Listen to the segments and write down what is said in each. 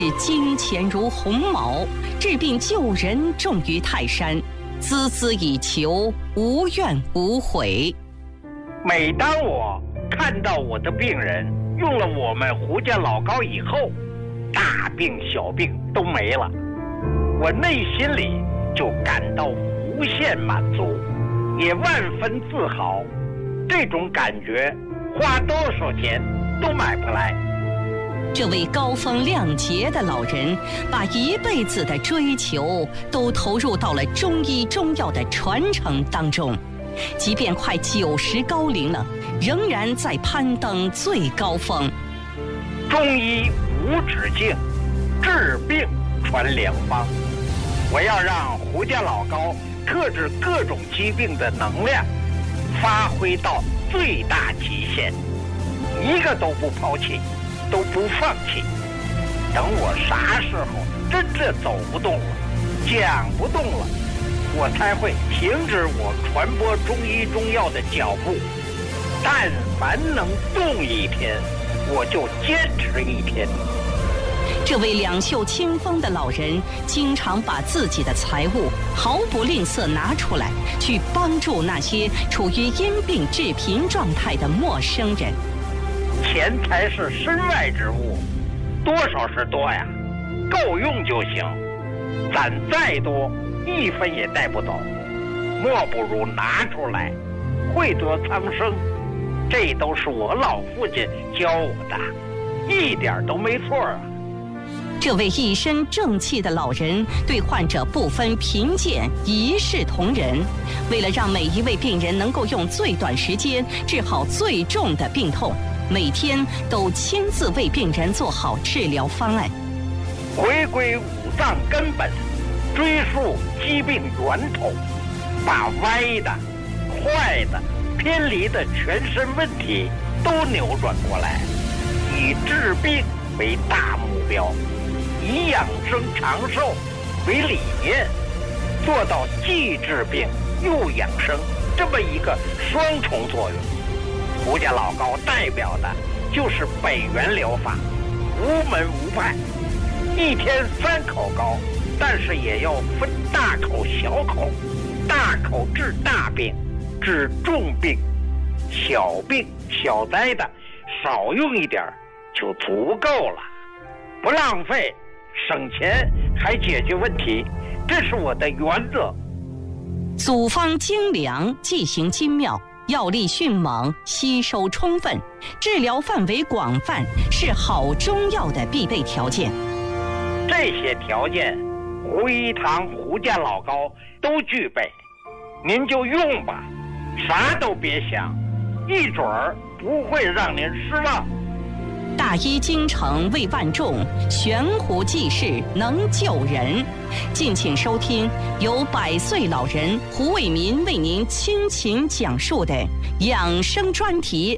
金钱如鸿毛，治病救人重于泰山，孜孜以求，无怨无悔。 每当我看到我的病人用了我们胡家老膏以后，大病小病都没了，我内心里就感到无限满足，也万分自豪。这种感觉花多少钱都买不来。 这位高风亮节的老人，把一辈子的追求都投入到了中医中药的传承当中，即便快90高龄了，仍然在攀登最高峰。 中医无止境，治病传良方。我要让胡家老膏克制各种疾病的能量发挥到最大极限，一个都不抛弃，都不放弃。等我啥时候真正走不动了，讲不动了，我才会停止我传播中医中药的脚步。但凡能动一天，我就坚持一天。 这位两袖清风的老人，经常把自己的财物毫不吝啬拿出来，去帮助那些处于因病致贫状态的陌生人。 钱财是身外之物，多少是多呀，够用就行。攒再多，一分也带不走，莫不如拿出来，惠泽苍生。这都是我老父亲教我的，一点都没错啊。 这位一身正气的老人对患者不分贫贱，一视同仁。为了让每一位病人能够用最短时间治好最重的病痛，每天都亲自为病人做好治疗方案。 回归五脏根本，追溯疾病源头，把歪的、坏的、偏离的全身问题都扭转过来，以治病为大目标，以养生长寿为理念，做到既治病又养生这么一个双重作用。胡家老膏代表的就是北元疗法，无门无派，一天3口膏，但是也要分大口小口，大口治大病，治重病，小病小灾的少用一点就足够了，不浪费，省钱还解决问题，这是我的原则。 组方精良，剂型精妙，药力迅猛，吸收充分，治疗范围广泛，是好中药的必备条件。 这些条件，胡一堂胡家老膏都具备，您就用吧，啥都别想，一准儿不会让您失望。 大医精诚为万众，悬壶济世能救人。敬请收听由100岁老人胡伟民为您倾情讲述的养生专题。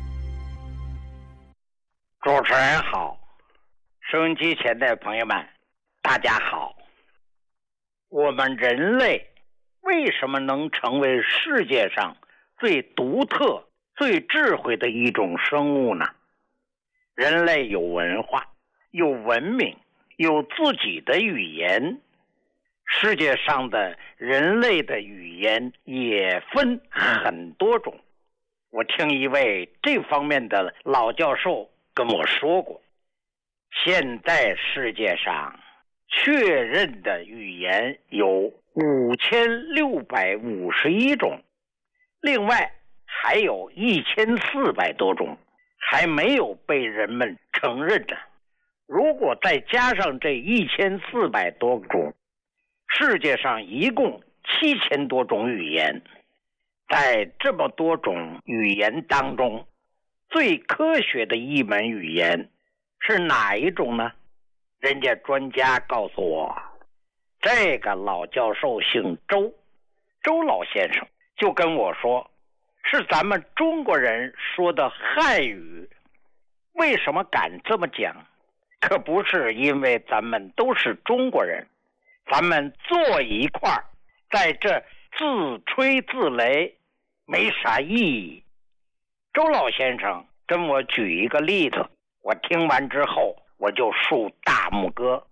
主持人好，收音机前的朋友们大家好。我们人类为什么能成为世界上最独特、最智慧的一种生物呢？人类有文化，有文明，有自己的语言。世界上的人类的语言也分很多种。我听一位这方面的老教授跟我说过，现在世界上确认的语言有5651种，另外还有1400多种还没有被人们承认的。如果再加上这1400多种，世界上一共7000多种语言。在这么多种语言当中，最科学的一门语言是哪一种呢？人家专家告诉我，这个老教授姓周，周老先生就跟我说，是咱们中国人说的汉语。为什么敢这么讲？可不是因为咱们都是中国人，咱们坐一块儿，在这自吹自擂没啥意义。周老先生跟我举一个例子，我听完之后我就竖大拇哥，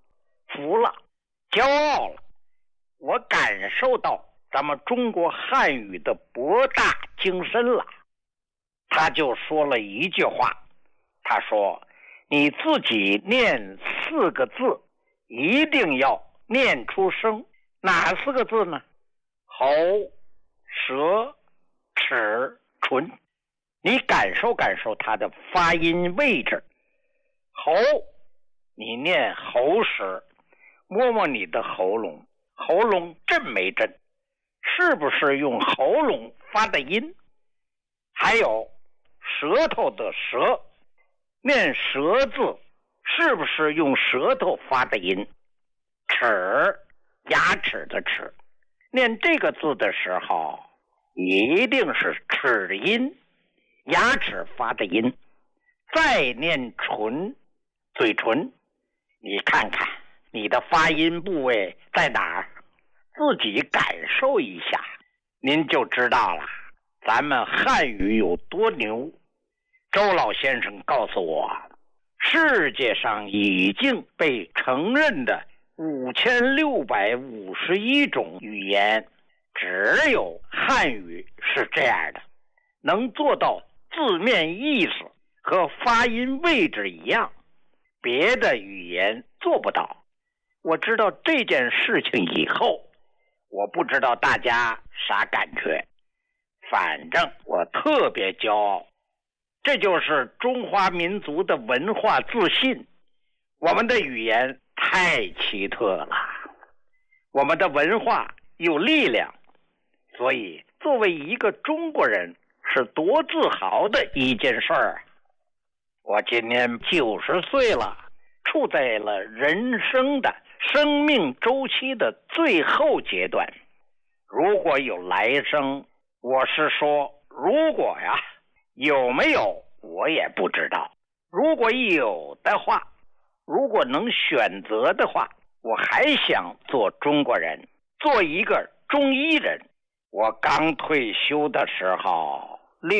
服了，骄傲了，我感受到咱们中国汉语的博大精深了。他就说了一句话，他说你自己念4个字一定要念出声，哪4个字呢？喉、舌、齿、唇。你感受感受它的发音位置。喉，你念喉舌，摸摸你的喉咙，喉咙震没震？是不是用喉咙发的音？还有舌头的舌，念舌字是不是用舌头发的音？齿，牙齿的齿，念这个字的时候一定是齿音，牙齿发的音。再念唇，嘴唇，你看看你的发音部位在哪儿，自己感受一下，您就知道了咱们汉语有多牛。周老先生告诉我，世界上已经被承认的5651种语言，只有汉语是这样的，能做到字面意思和发音位置一样，别的语言做不到。我知道这件事情以后，我不知道大家啥感觉，反正我特别骄傲。这就是中华民族的文化自信。我们的语言太奇特了，我们的文化有力量，所以作为一个中国人是多自豪的一件事儿。我今年90岁了，处在了人生的生命周期的最后阶段。如果有来生，我是说如果呀，有没有我也不知道。如果有的话，如果能选择的话，我还想做中国人，做一个中医人。我刚退休的时候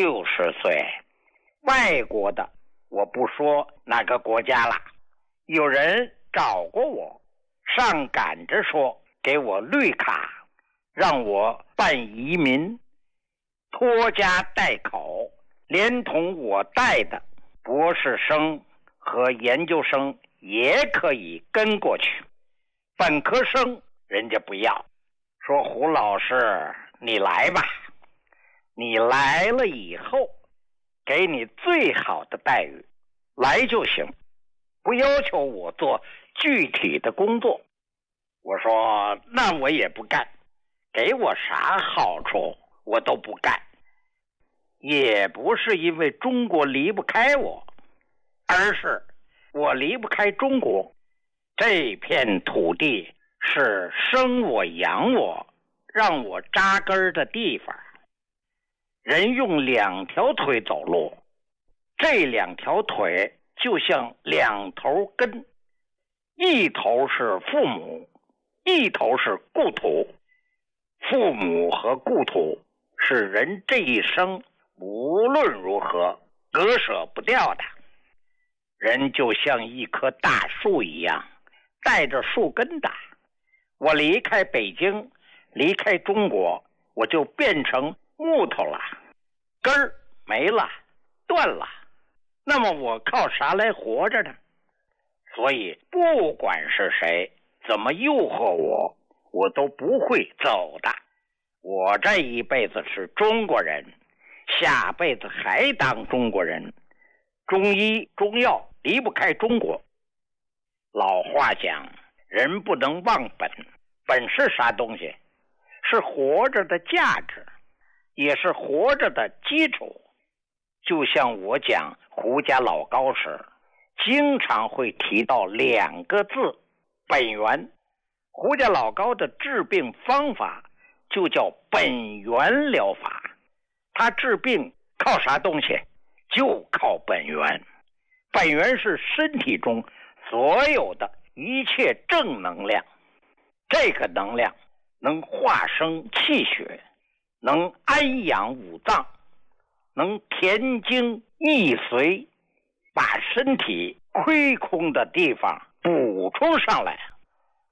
60岁，外国的我不说哪个国家了，有人找过我，上赶着说给我绿卡，让我办移民，拖家带口，连同我带的博士生和研究生也可以跟过去。本科生人家不要，说胡老师你来吧，你来了以后给你最好的待遇，来就行，不要求我做具体的工作。我说那我也不干，给我啥好处我都不干。也不是因为中国离不开我，而是我离不开中国。这片土地是生我养我让我扎根的地方。人用2条腿走路，这2条腿就像2头根，一头是父母，一头是故土。父母和故土是人这一生无论如何割舍不掉的。人就像一棵大树一样，带着树根的。我离开北京，离开中国，我就变成木头了，根儿没了，断了。那么我靠啥来活着呢？所以不管是谁怎么诱惑我，我都不会走的。我这一辈子是中国人，下辈子还当中国人。中医中药离不开中国。老话讲，人不能忘本。本是啥东西？是活着的价值，也是活着的基础。就像我讲胡家老高时，经常会提到2个字，本源。胡家老高的治病方法就叫本源疗法。他治病靠啥东西？就靠本源。本源是身体中所有的一切正能量，这个能量能化生气血，能安养五脏，能填精益髓，把身体亏空的地方补充上来。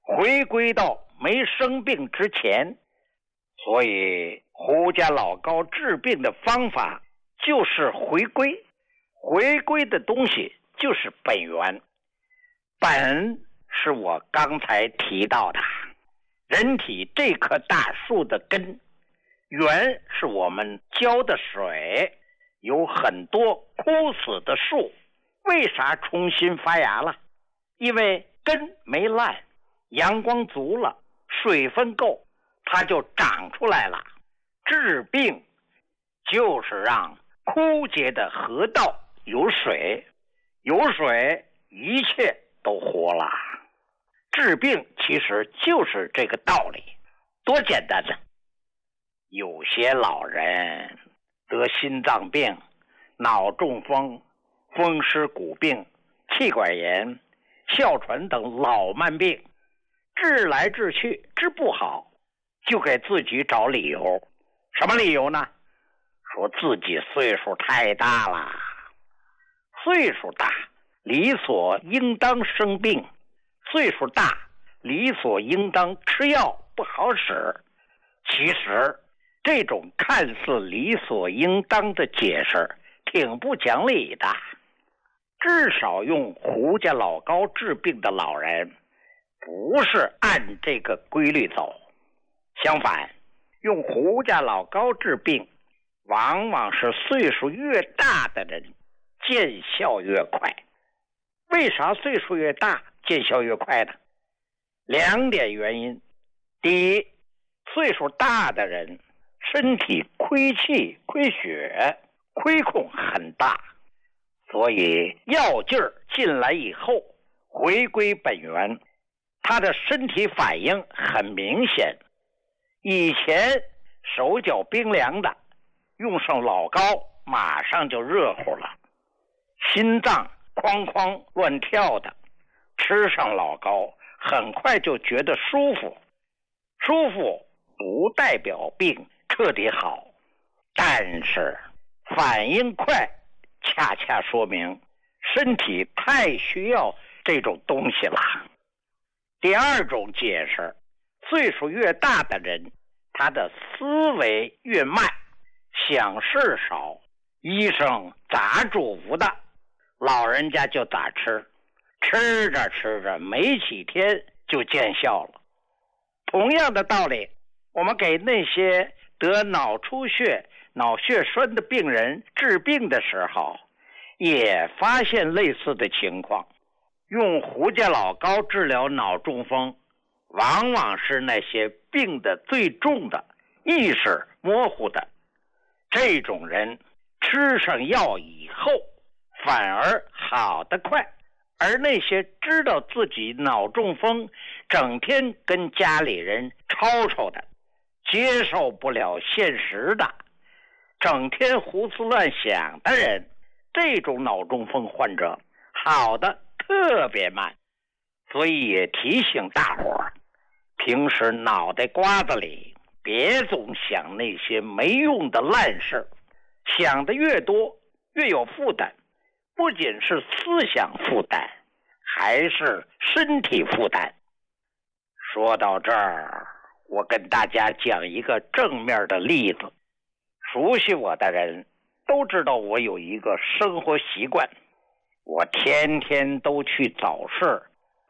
回归到没生病之前。所以胡家老高治病的方法就是回归，回归的东西就是本源。本是我刚才提到的人体这棵大树的根，源是我们浇的水。有很多枯死的树为啥重新发芽了？因为根没烂，阳光足了，水分够，它就长出来了。治病就是让枯竭的河道有水，有水一切都活了。治病其实就是这个道理，多简单呢！有些老人得心脏病、脑中风、风湿骨病、气管炎、哮喘等老慢病，治来治去治不好，就给自己找理由。什么理由呢？说自己岁数太大了。岁数大理所应当生病，岁数大理所应当吃药不好使。其实这种看似理所应当的解释挺不讲理的。至少用胡家老高治病的老人不是按这个规律走，相反，用胡家老高治病往往是岁数越大的人见效越快。为啥岁数越大见效越快呢？两点原因。第一，岁数大的人身体亏气亏血亏空很大，所以药劲儿进来以后回归本源，他的身体反应很明显。以前手脚冰凉的，用上老高马上就热乎了。心脏哐哐乱跳的，吃上老高很快就觉得舒服。舒服不代表病彻底好，但是反应快恰恰说明身体太需要这种东西了。第二种解释，岁数越大的人，他的思维越慢，想事少，医生咋嘱咐的，老人家就咋吃，吃着吃着没几天就见效了。同样的道理，我们给那些得脑出血、脑血栓的病人治病的时候，也发现类似的情况。用胡家老高治疗脑中风，往往是那些病得最重的、意识模糊的这种人，吃上药以后反而好得快。而那些知道自己脑中风，整天跟家里人吵吵的，接受不了现实的，整天胡思乱想的人，这种脑中风患者好的特别慢。所以也提醒大伙儿，平时脑袋瓜子里别总想那些没用的烂事，想的越多越有负担，不仅是思想负担，还是身体负担。说到这儿，我跟大家讲一个正面的例子。熟悉我的人都知道我有一个生活习惯，我天天都去早市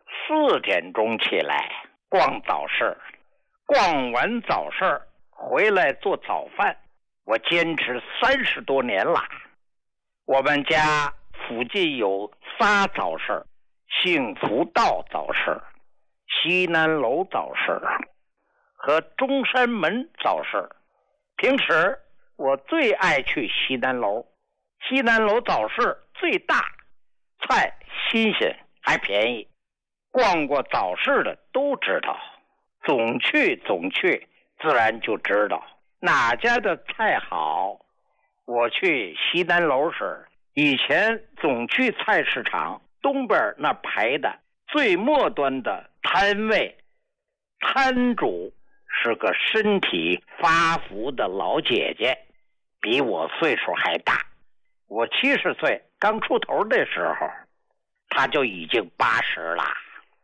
，4点钟起来逛早市，逛完早市回来做早饭，我坚持30多年了。我们家附近有仨早市，幸福道早市、西南楼早市和中山门早市。平时我最爱去西南楼，西南楼早市最大，菜新鲜还便宜。逛过早市的都知道，总去自然就知道哪家的菜好。我去西南楼时，以前总去菜市场东边那排的最末端的摊位，摊主是个身体发福的老姐姐，比我岁数还大。我70岁刚出头的时候，她就已经80了。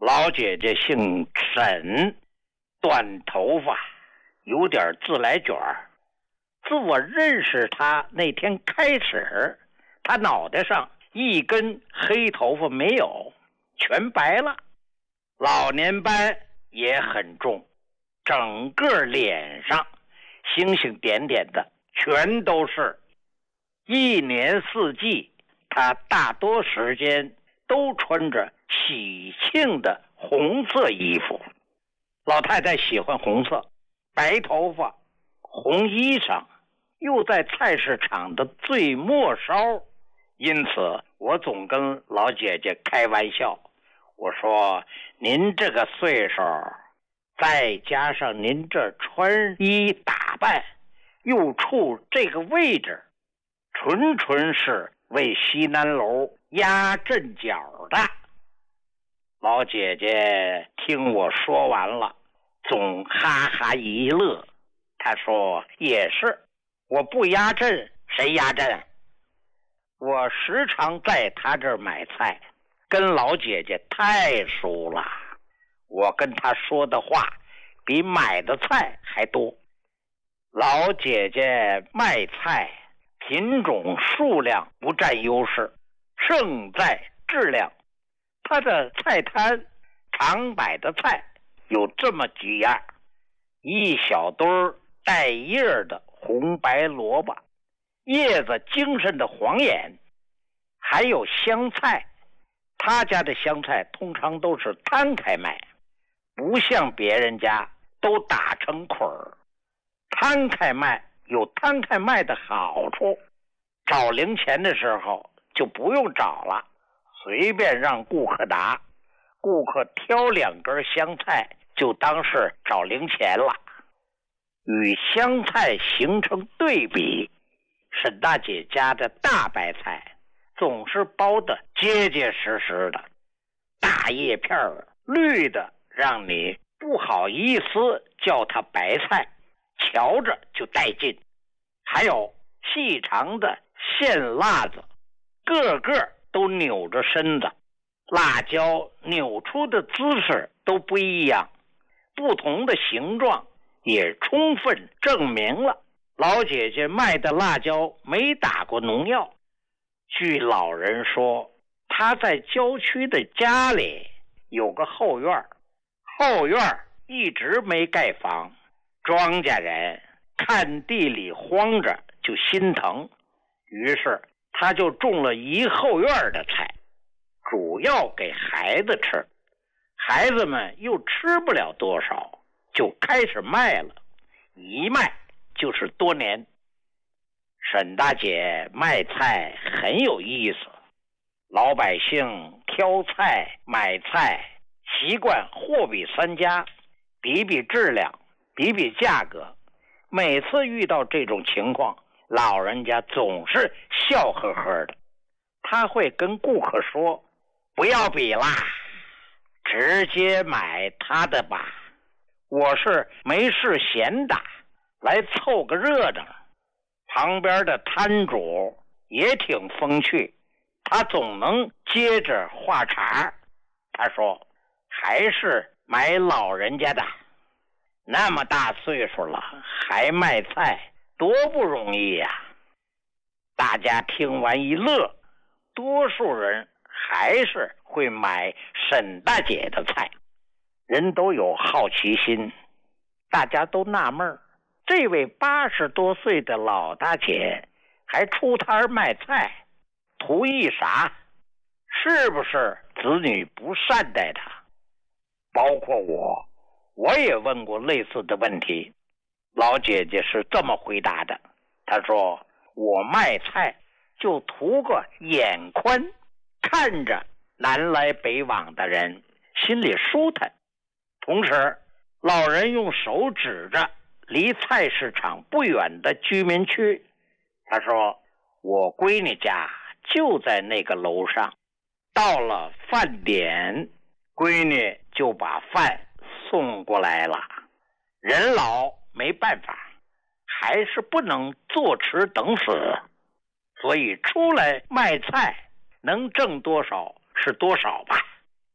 老姐姐姓沈，短头发，有点自来卷儿。自我认识她那天开始，她脑袋上一根黑头发没有，全白了。老年斑也很重，整个脸上星星点点的，全都是。一年四季，她大多时间都穿着喜庆的红色衣服。老太太喜欢红色，白头发，红衣裳，又在菜市场的最末梢，因此我总跟老姐姐开玩笑，我说您这个岁数，再加上您这穿衣打扮，又处这个位置，纯是为西南楼压阵脚的。老姐姐听我说完了，总哈哈一乐。她说也是，我不压阵谁压阵？我时常在她这儿买菜，跟老姐姐太熟了，我跟她说的话比买的菜还多。老姐姐卖菜品种数量不占优势，胜在质量。她的菜摊常摆的菜有这么几样：一小堆带叶的红白萝卜，叶子精神的黄眼，还有香菜。他家的香菜通常都是摊开卖，不像别人家都打成捆儿。摊开卖有摊开卖的好处，找零钱的时候就不用找了，随便让顾客拿，顾客挑2根香菜就当是找零钱了。与香菜形成对比，沈大姐家的大白菜总是包得结结实实的，大叶片绿的让你不好意思叫它白菜，瞧着就带劲。还有细长的线辣子，个个都扭着身子，辣椒扭出的姿势都不一样，不同的形状也充分证明了老姐姐卖的辣椒没打过农药。据老人说，她在郊区的家里有个后院，后院一直没盖房，庄稼人看地里荒着就心疼，于是他就种了一后院的菜，主要给孩子吃，孩子们又吃不了多少，就开始卖了，一卖就是多年。沈大姐卖菜很有意思，老百姓挑菜买菜习惯货比三家，比比质量，比比价格。每次遇到这种情况，老人家总是笑呵呵的，他会跟顾客说，不要比啦，直接买他的吧，我是没事闲的，来凑个热闹。旁边的摊主也挺风趣，他总能接着话茬。他说，还是买老人家的，那么大岁数了还卖菜，多不容易呀。大家听完一乐，多数人还是会买沈大姐的菜。人都有好奇心，大家都纳闷，这位80多岁的老大姐还出摊卖菜，图意啥？是不是子女不善待她？包括我也问过类似的问题。老姐姐是这么回答的，她说，我卖菜就图个眼宽，看着南来北往的人心里舒坦。同时，老人用手指着离菜市场不远的居民区，他说，我闺女家就在那个楼上，到了饭点，闺女就把饭送过来了。人老没办法，还是不能坐吃等死，所以出来卖菜能挣多少是多少吧。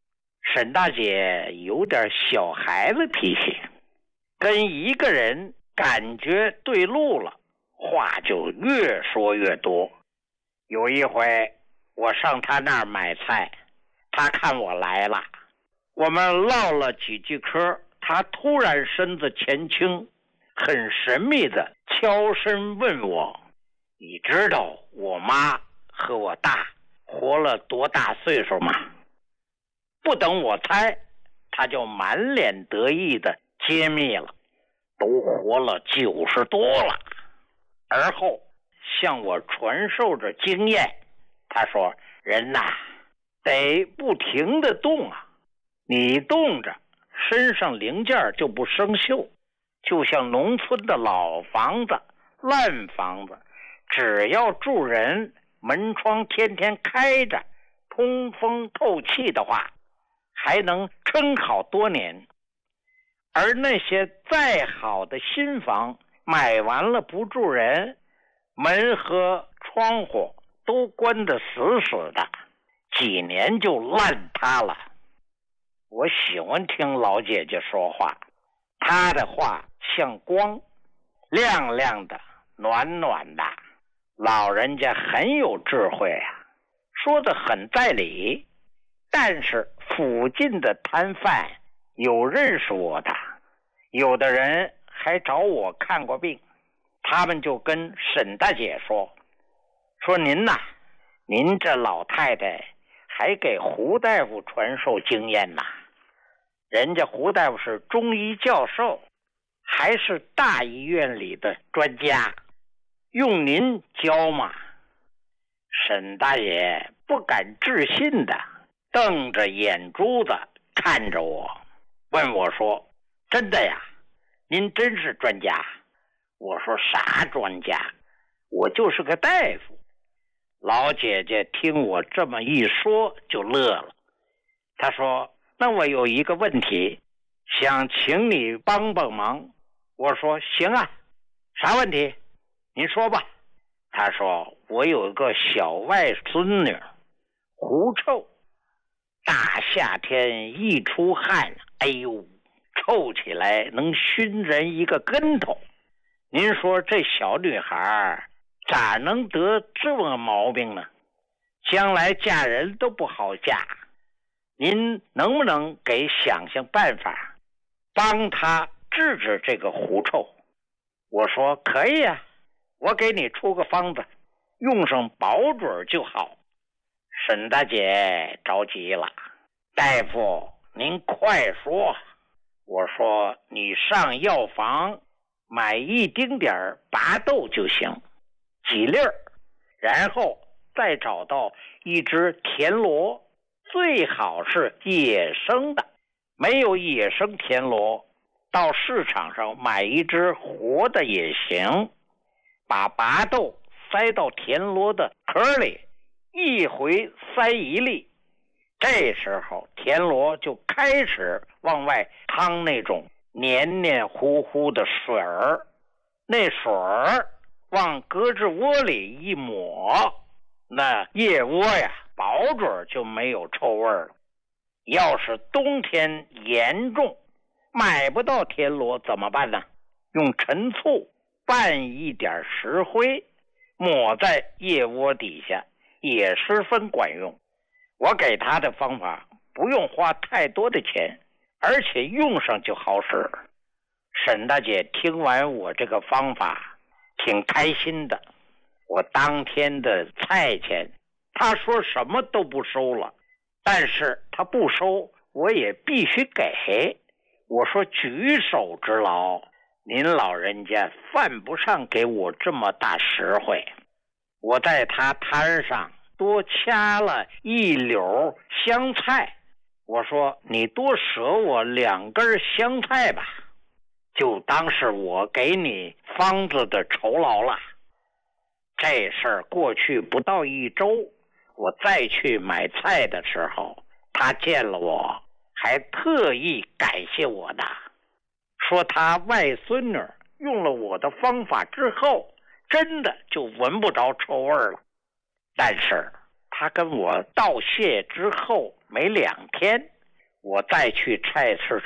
沈大姐有点小孩子脾气，跟一个人感觉对路了，话就越说越多。有一回我上她那儿买菜，她看我来了，我们唠了几句嗑，她突然身子前倾，很神秘的悄声问我，你知道我妈和我大活了多大岁数吗？不等我猜，她就满脸得意的揭秘了，都活了90多了。而后向我传授着经验，她说，人呐，得不停的动啊，你动着身上零件就不生锈，就像农村的老房子烂房子，只要住人，门窗天天开着，通风透气的话，还能撑好多年。而那些再好的新房买完了不住人，门和窗户都关得死死的，几年就烂塌了。我喜欢听老姐姐说话，她的话像光，亮亮的，暖暖的，老人家很有智慧啊，说得很在理。但是附近的摊贩有认识我的，有的人还找我看过病，他们就跟沈大姐说您呐，您这老太太还给胡大夫传授经验呐，人家胡大夫是中医教授，还是大医院里的专家，用您教嘛。沈大爷不敢置信的瞪着眼珠子看着我，问我说，真的呀，您真是专家？我说，啥专家，我就是个大夫。老姐姐听我这么一说就乐了，她说，那我有一个问题想请你帮帮忙。我说，行啊，啥问题您说吧。她说，我有一个小外孙女，狐臭，大夏天一出汗，哎呦，臭起来能熏人一个跟头。您说这小女孩咋能得这么毛病呢？将来嫁人都不好嫁，您能不能给想办法帮她治治这个狐臭？我说，可以啊，我给你出个方子，用上保准就好。沈大姐着急了，大夫您快说。我说，你上药房买一丁点拔豆就行，几粒儿，然后再找到一只田螺，最好是野生的，没有野生田螺，到市场上买一只活的也行，把拔豆塞到田螺的壳里，一回塞一粒，这时候田螺就开始往外淌那种黏黏糊糊的水儿，那水儿往胳肢窝里一抹，那腋窝呀保准就没有臭味了。要是冬天严重买不到田螺怎么办呢？用陈醋拌一点石灰抹在腋窝底下，也十分管用。我给他的方法不用花太多的钱，而且用上就好使。沈大姐听完我这个方法挺开心的，我当天的菜钱她说什么都不收了，但是她不收我也必须给。我说，举手之劳，您老人家犯不上给我这么大实惠。我在她摊上多掐了一绺香菜，我说，你多舍我2根香菜吧，就当是我给你方子的酬劳了。这事儿过去不到1周，我再去买菜的时候，他见了我还特意感谢我的，说他外孙女用了我的方法之后真的就闻不着臭味了。但是他跟我道谢之后没2天， 我再去菜市